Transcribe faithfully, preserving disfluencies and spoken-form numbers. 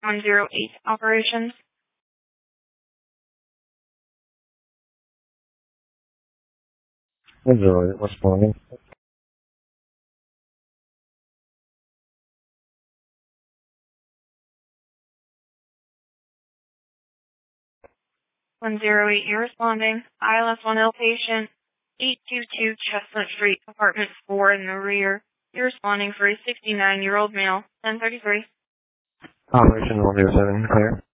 one zero eight operations. one zero eight, responding. one zero eight, you're responding. I L S one L patient, eight two two Chestnut Street, apartment four in the rear. You're responding for a sixty-nine-year-old male, ten thirty-three. Operation one zero seven, clear.